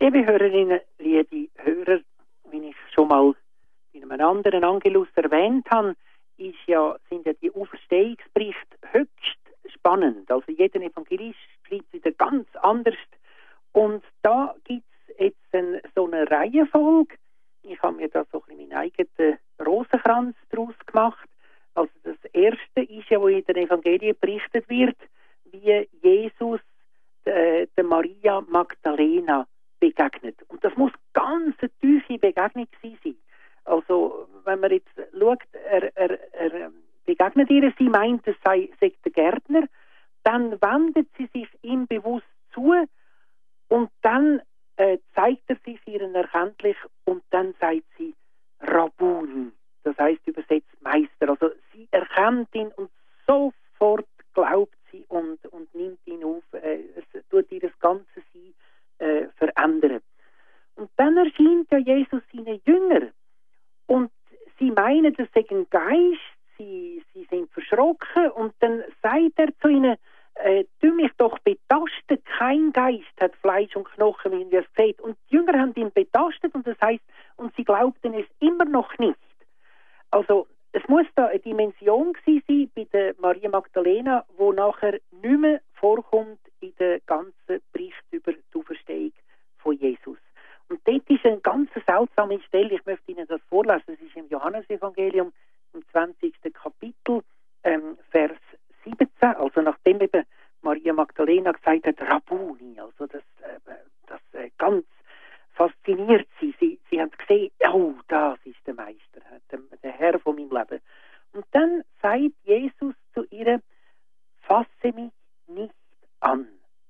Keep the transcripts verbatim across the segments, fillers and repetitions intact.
Liebe Hörerinnen, liebe Hörer, wie ich schon mal in einem anderen Angelus erwähnt habe, ist ja, sind ja die Auferstehungsberichte höchst spannend. Also jeder Evangelist schreibt wieder ganz anders. Und da gibt es jetzt ein, so eine Reihenfolge. Ich habe mir da so ein bisschen meinen eigenen Rosenkranz daraus gemacht. Also das Erste ist ja, wo in den Evangelien berichtet wird, wie Jesus äh, der Maria Magdalena begegnet. Und das muss ganz eine tiefe Begegnung sein. Also, wenn man jetzt schaut, er, er, er begegnet ihr, sie meint, es sei, sei der Gärtner, dann wendet sie sich ihm bewusst zu und dann äh, zeigt er sich ihren erkenntlich und dann sagt sie Rabbuni, das heißt übersetzt Meister. Also sie erkennt ihn und sofort glaubt sie und, und nimmt ihn auf, äh, es tut ihr das ganze Sein äh, verändern. Und dann erscheint ja Jesus seinen Jüngern und sie meinen, das sei ein Geist, sie, sie sind verschrocken und dann sagt er zu ihnen, äh, tu mich doch betasten, kein Geist hat Fleisch und Knochen, wie ihr es seht. Und die Jünger haben ihn betastet und das heißt, und sie glaubten es immer noch nicht. Also es muss da eine Dimension gewesen sein bei der Maria Magdalena, wo nachher nicht mehr vorkommt in der ganzen Bericht über die Auferstehung von Jesus. Und dort ist eine ganz seltsame Stelle, ich möchte Ihnen das vorlesen, das ist im Johannesevangelium im zwanzigsten Kapitel, ähm, Vers siebzehn, also nachdem eben Maria Magdalena gesagt hat, Rabbuni, also das, äh, das äh, ganz fasziniert sie. sie. Sie haben gesehen, oh, das ist der Meister, der, der Herr von meinem Leben. Und dann sagt Jesus zu ihr, fasse mich nicht an.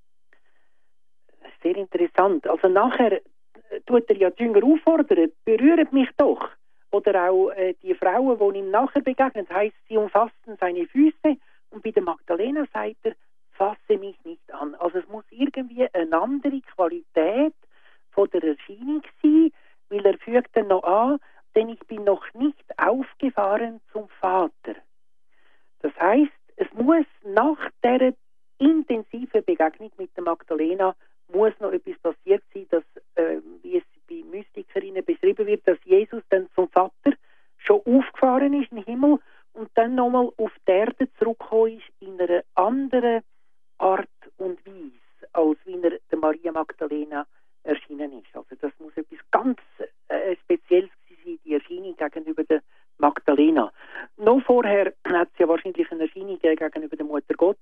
Das ist sehr interessant. Also nachher tut er ja die Jünger auffordern, berühret mich doch. Oder auch äh, die Frauen, die ihm nachher begegnen, heisst, sie umfassten seine Füße und bei der Magdalena sagt er, fasse mich nicht an. Also es muss irgendwie eine andere Qualität von der Erscheinung sein, weil er fügt dann noch an, denn ich bin noch nicht aufgefahren zum Vater. Das heisst, es muss nach der intensiven Begegnung mit der Magdalena muss noch etwas passiert sein, dass, äh, wie es bei Mystikerinnen beschrieben wird, dass Jesus dann zum Vater schon aufgefahren ist in den Himmel und dann nochmal auf die Erde zurückgekommen ist in einer anderen Art und Weise, als wie er der Maria Magdalena erschienen ist. Also das muss etwas ganz äh, Spezielles sein, die Erscheinung gegenüber der Magdalena. Noch vorher hat es ja wahrscheinlich eine Erscheinung gegenüber der Mutter Gottes